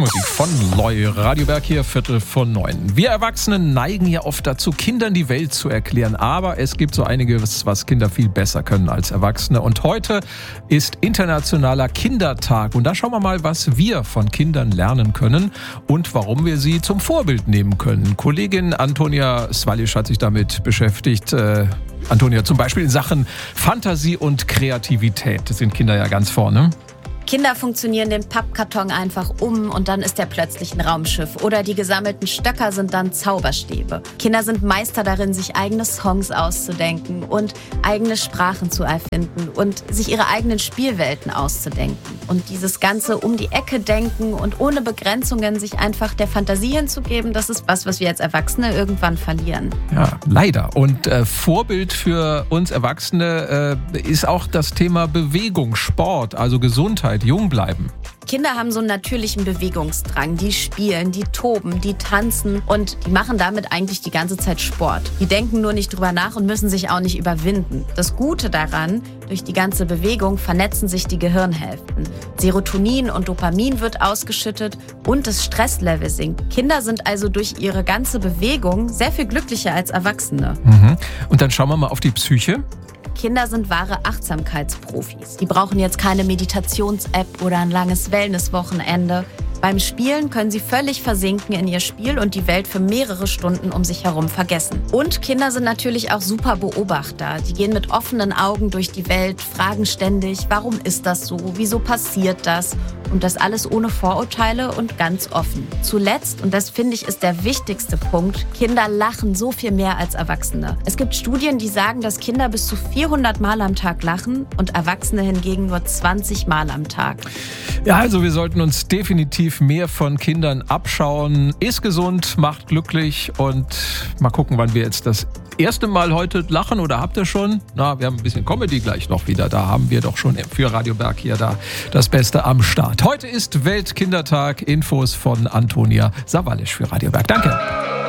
Musik von Loy. Radio Berg hier, 8:45. Wir Erwachsenen neigen ja oft dazu, Kindern die Welt zu erklären. Aber es gibt so einiges, was Kinder viel besser können als Erwachsene. Und heute ist Internationaler Kindertag. Und da schauen wir mal, was wir von Kindern lernen können und warum wir sie zum Vorbild nehmen können. Kollegin Antonia Swalisch hat sich damit beschäftigt. Antonia, zum Beispiel in Sachen Fantasie und Kreativität. Das sind Kinder ja ganz vorne. Kinder funktionieren den Pappkarton einfach um und dann ist er plötzlich ein Raumschiff. Oder die gesammelten Stöcker sind dann Zauberstäbe. Kinder sind Meister darin, sich eigene Songs auszudenken und eigene Sprachen zu erfinden und sich ihre eigenen Spielwelten auszudenken. Und dieses ganze um die Ecke denken und ohne Begrenzungen sich einfach der Fantasie hinzugeben, das ist was wir als Erwachsene irgendwann verlieren. Ja, leider. Und Vorbild für uns Erwachsene ist auch das Thema Bewegung, Sport, also Gesundheit. Jung bleiben. Kinder haben so einen natürlichen Bewegungsdrang. Die spielen, die toben, die tanzen und die machen damit eigentlich die ganze Zeit Sport. Die denken nur nicht drüber nach und müssen sich auch nicht überwinden. Das Gute daran, durch die ganze Bewegung vernetzen sich die Gehirnhälften. Serotonin und Dopamin wird ausgeschüttet und das Stresslevel sinkt. Kinder sind also durch ihre ganze Bewegung sehr viel glücklicher als Erwachsene. Und dann schauen wir mal auf die Psyche. Kinder sind wahre Achtsamkeitsprofis. Die brauchen jetzt keine Meditations-App oder ein langes Wellness-Wochenende. Beim Spielen können sie völlig versinken in ihr Spiel und die Welt für mehrere Stunden um sich herum vergessen. Und Kinder sind natürlich auch super Beobachter. Die gehen mit offenen Augen durch die Welt, fragen ständig, warum ist das so, wieso passiert das? Und das alles ohne Vorurteile und ganz offen. Zuletzt, und das finde ich ist der wichtigste Punkt, Kinder lachen so viel mehr als Erwachsene. Es gibt Studien, die sagen, dass Kinder bis zu 400 Mal am Tag lachen und Erwachsene hingegen nur 20 Mal am Tag. Ja, also wir sollten uns definitiv mehr von Kindern abschauen. Ist gesund, macht glücklich und mal gucken, wann wir jetzt das erste Mal heute lachen oder habt ihr schon? Na, wir haben ein bisschen Comedy gleich noch wieder. Da haben wir doch schon für Radio Berg hier da das Beste am Start. Heute ist Weltkindertag. Infos von Antonia Swalisch für Radio Berg. Danke.